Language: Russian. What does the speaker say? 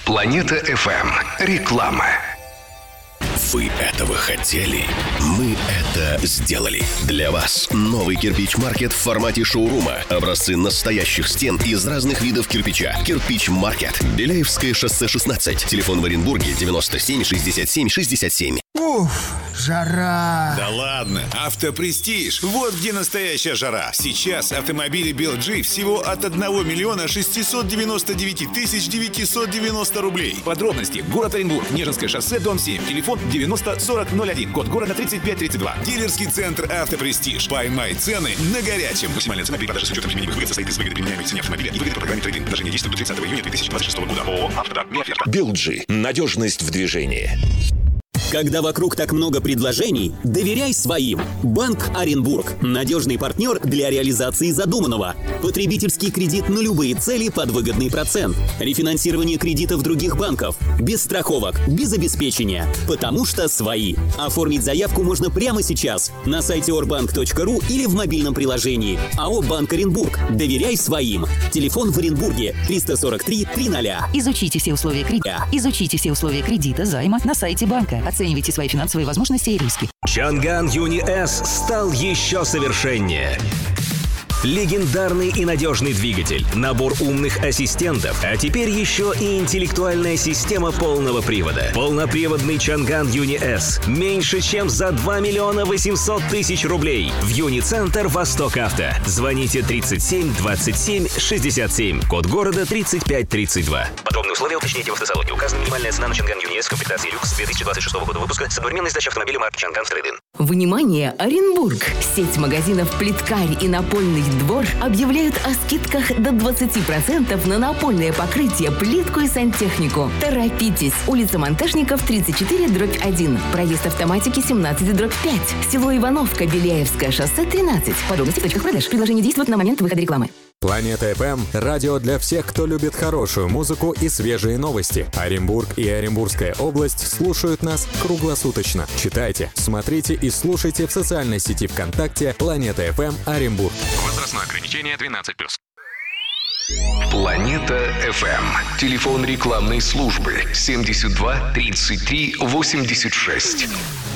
Планета FM. Реклама. Вы этого хотели? Мы это сделали. Для вас новый кирпич-маркет в формате шоурума. Образцы настоящих стен из разных видов кирпича. Кирпич-маркет. Беляевское шоссе 16. Телефон в Оренбурге 97 67 67. Уф, жара. Да ладно, Автопрестиж. Вот где настоящая жара. Сейчас автомобили BLG всего от 1 миллиона 699 тысяч 990 рублей. Подробности. Город Оренбург, Нежинское шоссе, дом 7. Телефон 90 40 01. Код города 3532. Дилерский центр Автопрестиж. Поймай цены на горячем. Максимальная цена при продаже с учетом применимых выгод состоит из выгоды применяемой цене автомобиля и выгоды по программе трейд-ин. Предложение действует до 30 июня 2026 года. ООО «Автодор». BLG. Надежность в движении. Когда вокруг так много предложений, доверяй своим. Банк Оренбург. Надежный партнер для реализации задуманного. Потребительский кредит на любые цели под выгодный процент. Рефинансирование кредитов других банков. Без страховок, без обеспечения. Потому что свои. Оформить заявку можно прямо сейчас на сайте orbank.ru или в мобильном приложении. АО «Банк Оренбург». Доверяй своим. Телефон в Оренбурге 343 300. Изучите все условия кредита. Изучите все условия кредита, займа на сайте банка. Оценивайте свои финансовые возможности и риски. Чанган Юни С стал еще совершеннее. Легендарный и надежный двигатель, набор умных ассистентов, а теперь еще и интеллектуальная система полного привода. Полноприводный Чанган Юни С меньше, чем за 2 миллиона 800 тысяч рублей. В Юни-центр Восток Авто. Звоните 37 27 67. Код города 3532. Подробные условия уточните в автосалоне. Указана минимальная цена на Чанган Юни С в комплектации люкс 2026 года выпуска с одновременной сдачей автомобиля марки Чанган в трейд-ин. Внимание, Оренбург! Сеть магазинов «Плиткарь» и «Напольный двор» объявляют о скидках до 20% на напольное покрытие, плитку и сантехнику. Торопитесь! Улица Монтажников, 34/1. Проезд автоматики 17/5. Село Ивановка, Беляевское шоссе 13. Подробности в точках продаж. Предложение действует на момент выхода рекламы. Планета FM – радио для всех, кто любит хорошую музыку и свежие новости. Оренбург и Оренбургская область слушают нас круглосуточно. Читайте, смотрите и слушайте в социальной сети ВКонтакте Планета FM Оренбург. Возрастное ограничение 12+. Планета FM. Телефон рекламной службы 72 33 86.